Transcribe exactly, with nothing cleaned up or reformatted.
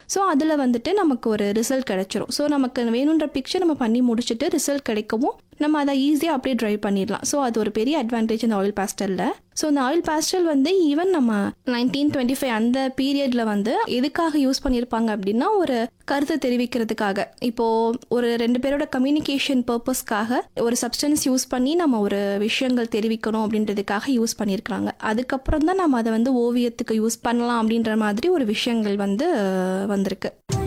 So அதில் வந்துட்டு நமக்கு ஒரு ரிசல்ட் கிடைச்சிரும். ஸோ நமக்கு வேணுன்ற பிக்சர் நம்ம பண்ணி முடிச்சுட்டு ரிசல்ட் கிடைக்கவும் நம்ம அதை ஈஸியாக அப்படியே ட்ரை பண்ணிடலாம். ஸோ அது ஒரு பெரிய அட்வான்டேஜ் இந்த ஆயில் பேஸ்டலில். ஸோ இந்த ஆயில் பேஸ்டல் வந்து ஈவன் நம்ம நைன்டீன் டுவெண்ட்டி ஃபைவ் அந்த பீரியடில் வந்து எதுக்காக யூஸ் பண்ணியிருப்பாங்க அப்படின்னா ஒரு கருத்தை தெரிவிக்கிறதுக்காக. இப்போது ஒரு ரெண்டு பேரோட கம்யூனிகேஷன் பர்பஸ்க்காக ஒரு சப்ஸ்டன்ஸ் யூஸ் பண்ணி நம்ம ஒரு விஷயங்கள் தெரிவிக்கணும் அப்படின்றதுக்காக யூஸ் பண்ணியிருக்கிறாங்க. அதுக்கப்புறம் தான் நம்ம அதை வந்து ஓவியத்துக்கு யூஸ் பண்ணலாம் அப்படின்ற மாதிரி ஒரு விஷயங்கள் வந்து வந்திருக்கு.